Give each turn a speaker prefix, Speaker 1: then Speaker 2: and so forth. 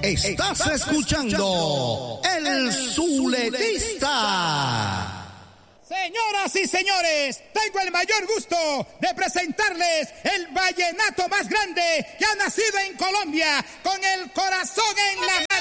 Speaker 1: Estás escuchando El Zuletista.
Speaker 2: Señoras y señores, tengo el mayor gusto de presentarles el vallenato más grande que ha nacido en Colombia, con el corazón en la mano.